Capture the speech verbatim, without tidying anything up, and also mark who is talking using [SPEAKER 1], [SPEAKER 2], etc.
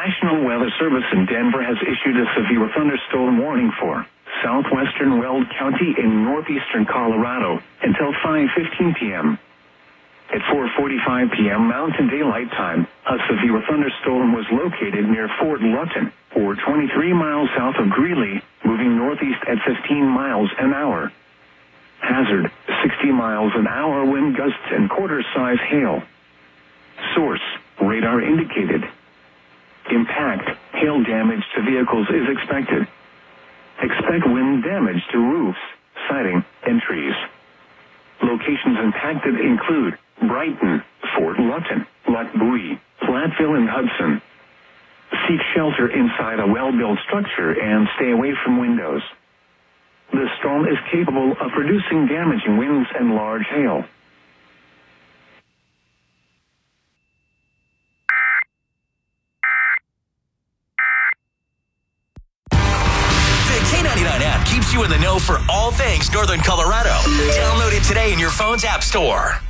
[SPEAKER 1] National Weather Service in Denver has issued a severe thunderstorm warning for southwestern Weld County in northeastern Colorado until five fifteen p.m. At four forty-five p.m. Mountain Daylight Time, a severe thunderstorm was located near Fort Lutton, or twenty-three miles south of Greeley, moving northeast at fifteen miles an hour. Hazard, sixty miles an hour wind gusts and quarter-size hail. Source, radar indicated. Impact, hail damage to vehicles is expected. Expect wind damage to roofs, siding, and trees. Locations impacted include Brighton, Fort Lutton, Lutbuoy, Platteville, and Hudson. Seek shelter inside a well-built structure and stay away from windows. The storm is capable of producing damaging winds and large hail.
[SPEAKER 2] The K ninety-nine app keeps you in the know for all things Northern Colorado. Download it today in your phone's app store.